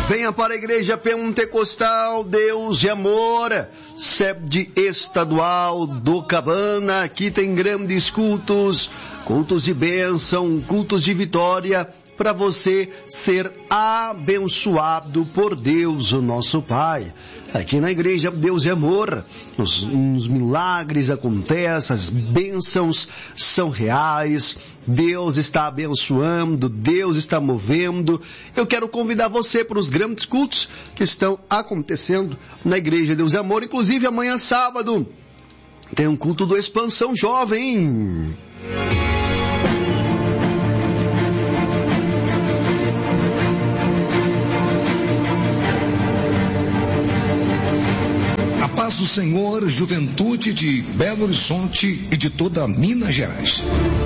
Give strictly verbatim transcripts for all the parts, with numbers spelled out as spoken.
Venha para a Igreja Pentecostal Deus e Amor, sede estadual do Cabana. Aqui tem grandes cultos, cultos de bênção, cultos de vitória, para você ser abençoado por Deus, o nosso Pai. Aqui na Igreja Deus e Amor, os, os milagres acontecem, as bênçãos são reais, Deus está abençoando, Deus está movendo. Eu quero convidar você para os grandes cultos que estão acontecendo na Igreja Deus e Amor, inclusive amanhã sábado tem um culto do Expansão Jovem. Paz do Senhor, juventude de Belo Horizonte e de toda Minas Gerais.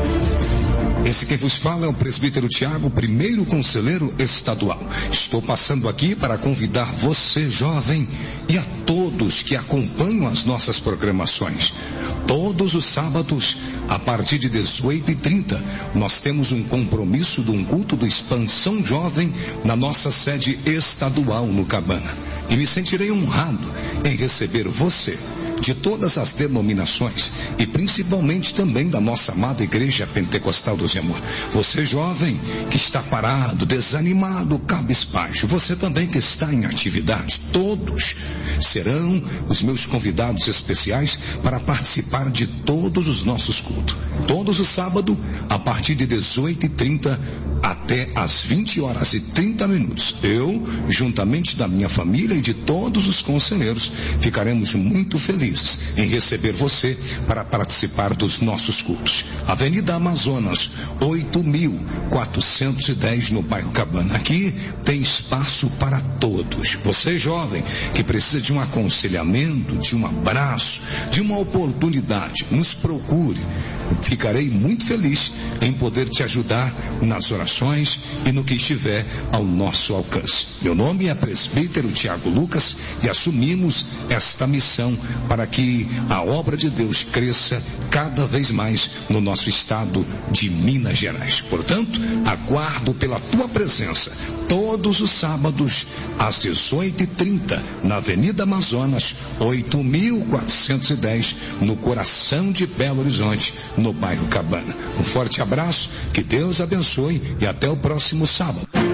Esse quem vos fala é o presbítero Tiago, primeiro conselheiro estadual. Estou passando aqui para convidar você, jovem, e a todos que acompanham as nossas programações. Todos os sábados, a partir de dezoito e trinta, nós temos um compromisso de um culto do Expansão Jovem na nossa sede estadual no Cabana. E me sentirei honrado em receber você, de todas as denominações e principalmente também da nossa amada Igreja Pentecostal Deus e Amor. Você jovem que está parado, desanimado, cabisbaixo, você também que está em atividade, todos serão os meus convidados especiais para participar de todos os nossos cultos. Todos os sábados, a partir de dezoito e trinta até às vinte horas e trinta minutos. Eu, juntamente da minha família e de todos os conselheiros, ficaremos muito felizes em receber você para participar dos nossos cultos. Avenida Amazonas, oito mil quatrocentos e dez, no bairro Cabana. Aqui tem espaço para todos. Você jovem que precisa de um aconselhamento, de um abraço, de uma oportunidade, nos procure. Ficarei muito feliz em poder te ajudar nas orações e no que estiver ao nosso alcance. Meu nome é presbítero Tiago Lucas e assumimos esta missão para que a obra de Deus cresça cada vez mais no nosso estado de Minas Gerais. Portanto, aguardo pela tua presença todos os sábados às dezoito e trinta na Avenida Amazonas, oito mil quatrocentos e dez, no coração de Belo Horizonte, no bairro Cabana. Um forte abraço, que Deus abençoe e até o próximo sábado.